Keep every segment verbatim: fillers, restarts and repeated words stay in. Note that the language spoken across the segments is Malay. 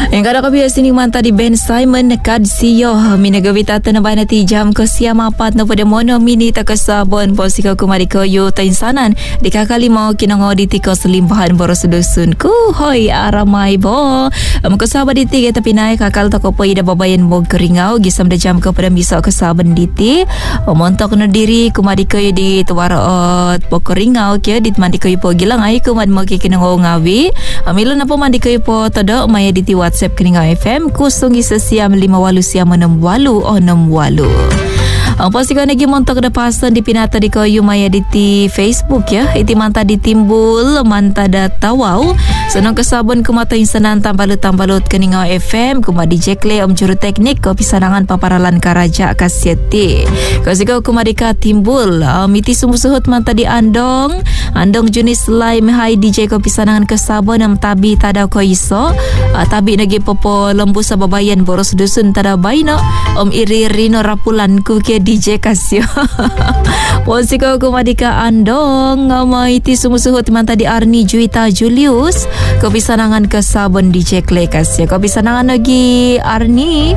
Yang kada ko biasa ni manta di Ben Simon kad siyo minagawita ta na ba na ti jam ko siya mapat na pada mono mini ta kasabon posiko kumari ko yu ta insanan di kakalimo kinango di ti ko selimbahan boros dusun ku hoy aramay bo am kasaba di ti kita pinay kakal ta ko po ida babayan mo keringau gisam da jam ko pada miso kasaban di ti montok na diri kumari ko yu di tuwarot po keringau kya dit mandi ko yu po gilang ay kumad mo kikinango ngawi amilo na po mandi ko yu po todo maya di ti WhatsApp Keningau F M kusung isa siam lima walu siam enam walu o enam walu. Ang posiko nagi montok da pasan di pinata di ko yumaya di ti Facebook ya. Iti manta ditimbul manta da tawaw. Sanang kasabon kumata insanan tambalut-tambalut Keningau F M kuma di Jekle om juru teknik ko pisanangan paparalan karaja kasyati. Kasiko kumadika timbul um, iti sumusuhut manta di andong andong jenis slime hai D J ko pisanangan kasabon am tabi tada ko iso uh, tabi nagi popo lembu sa babayan boros dusun tada baino om iri rino rapulan ku ke D J Kasyo. Posiko kumadika andong ngama iti sumusuhut manta di Arni Juita Julius ko pisanangan kasabon D J Clay Kasyo ko pisanangan lagi Arni.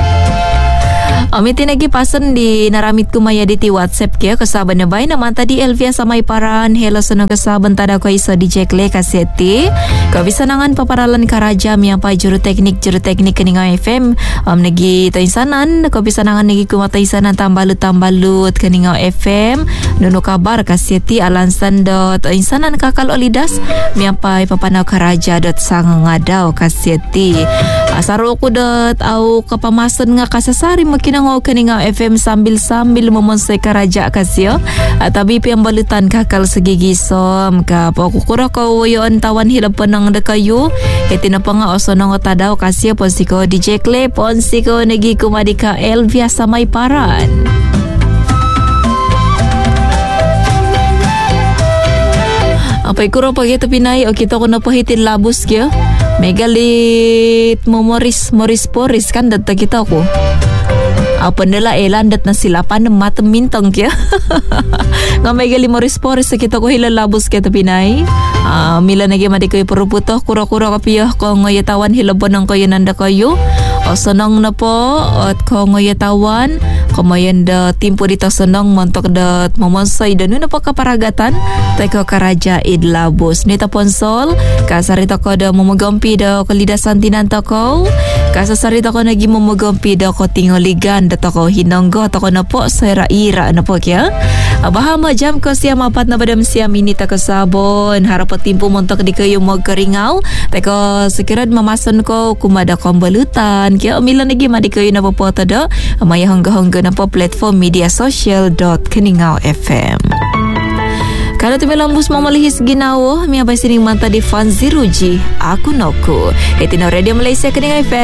Amiti nagi pasan di naramit kumaya di ti WhatsApp kaya kasaban na bay naman tadi Elvia sa may paran hello sunong kasaban tada ko isa D J Clay kaseti kabisanangan paparalan karaja miyang pa juru teknik juru teknik Keningau F M um, nagi tainsanan kabisanangan nagi kumataisanan tambalut-tambalut Keningau F M nuno kabar kaseti alansan dot tainsanan kakal olidas miyang pa papanaw karaja dot sang ngadaw kaseti asaro ko dot au kapamasan nga kasasari makinang ngo Keningau F M sambil-sambil memonsai karaja kasyo atabi piang balutan kakal segigisom ka pokukura ko wayon tawan hilap panang da kayo itina pa nga osonong tadaw kasyo posiko D J Clay ponsiko nagi kumadika Elvia sa may paran. Apay kuro pag ito pinay o kita ko na pahitin labos kya megalit momoris moris poris kan data kita ko apa nila elandat na sila pa na matamintang kya nga may gali moris-poris sa kita ko hilalabos kaya tapinay uh, mila na gima di kayo paruputo kura-kura kapiyo kung ngayatawan hilabon ng kayo nanda kayo o sanang na po at kung ngayatawan kumayan da timpo dito sanang montok da mamonsay da nuna po kaparagatan tayo karaja idlabos nita ponsol kasarita ko da mumugampi da kalidasan tinanta ko kasasarita ko nagi mumugampi da ko tingoligan da ko hinonggo da ko na po sa ira na po kya abahama jam ko siya mapat na badam siya minita ko sabon harap timpo montok di kayo magkaringaw tayo sekirad mamasan ko kumada kombalutan kaya umilan nagi madi kayo na po po tada amaya hangga-hangga na po platform media social dot Keningau F M. Kalau tu melambus mamalihis ginawo, miya ba sining manta di Fanzi Ruji, aku noku. Etino Radio Malaysia Keningau F M.